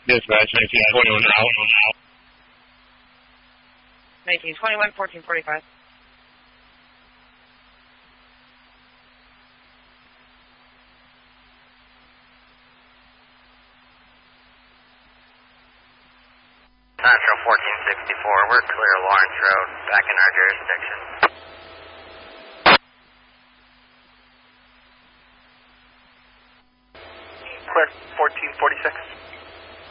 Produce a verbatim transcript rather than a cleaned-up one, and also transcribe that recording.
Dispatch, nineteen twenty-one now. nineteen twenty-one, fourteen forty-five. Central fourteen sixty-four, we're clear Lawrence Road, back in our jurisdiction. Clear, fourteen forty-six.